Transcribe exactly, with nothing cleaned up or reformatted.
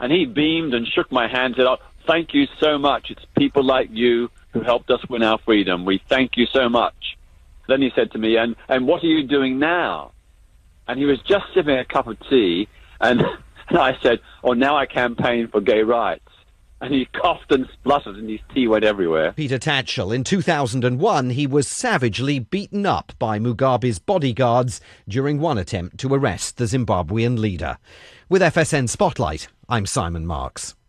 And he beamed and shook my hand and said, oh, thank you so much. It's people like you who helped us win our freedom. We thank you so much. Then he said to me, and, and what are you doing now? And he was just sipping a cup of tea, and, and I said, oh, now I campaign for gay rights. And he coughed and spluttered, and his tea went everywhere. Peter Tatchell. In two thousand one, he was savagely beaten up by Mugabe's bodyguards during one attempt to arrest the Zimbabwean leader. With F S N Spotlight, I'm Simon Marks.